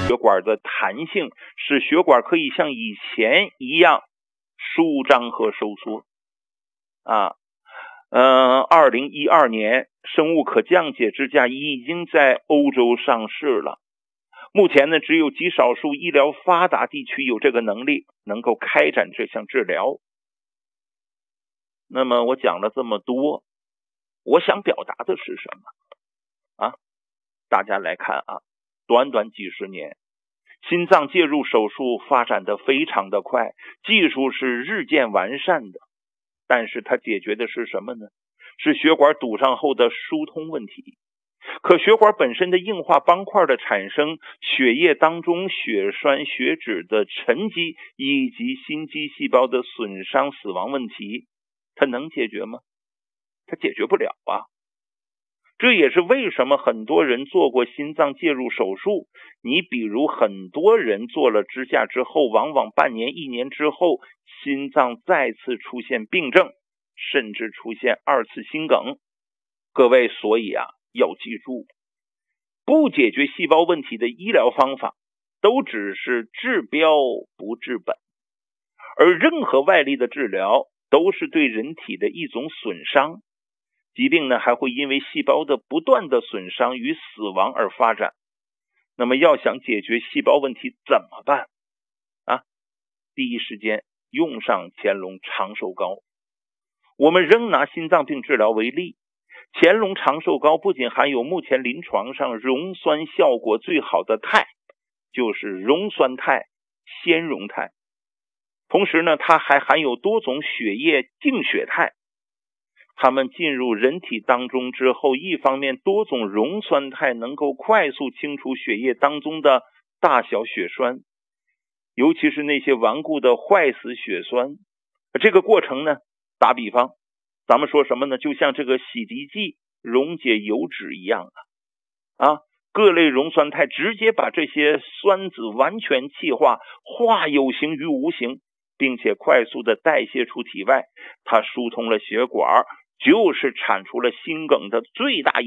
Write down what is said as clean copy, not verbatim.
血管的弹性，使血管可以像以前一样舒张和收缩。2012年生物可降解支架已经在欧洲上市了。目前呢，只有极少数医疗发达地区有这个能力，能够开展这项治疗。那么我讲了这么多，我想表达的是什么？大家来看短短几十年，心脏介入手术发展的非常的快，技术是日渐完善的。但是它解决的是什么呢？是血管堵上后的疏通问题。可血管本身的硬化斑块的产生，血液当中血栓血脂的沉积，以及心肌细胞的损伤死亡问题，它能解决吗？它解决不了这也是为什么很多人做过心脏介入手术，你比如很多人做了支架之后，往往半年1年之后，心脏再次出现病症，甚至出现2次心梗。各位，所以要记住，不解决细胞问题的医疗方法都只是治标不治本，而任何外力的治疗都是对人体的一种损伤。疾病呢，还会因为细胞的不断的损伤与死亡而发展。那么要想解决细胞问题怎么办第一时间用上乾隆长寿膏。我们仍拿心脏病治疗为例，乾隆长寿膏不仅含有目前临床上溶酸效果最好的肽，就是溶酸肽、鲜溶肽，同时呢，它还含有多种血液净血肽。它们进入人体当中之后，一方面多种溶酸肽能够快速清除血液当中的大小血栓，尤其是那些顽固的坏死血栓。这个过程呢，打比方，咱们说什么呢？就像这个洗涤剂溶解油脂一样各类溶酸肽直接把这些酸子完全气化，化有形于无形，并且快速的代谢出体外。它疏通了血管，就是铲除了心梗的最大